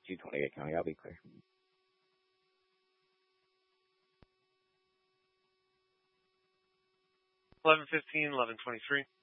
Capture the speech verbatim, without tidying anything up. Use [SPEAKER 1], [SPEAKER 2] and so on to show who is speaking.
[SPEAKER 1] two twenty-eight County. I'll be clear.
[SPEAKER 2] eleven fifteen, eleven twenty-three.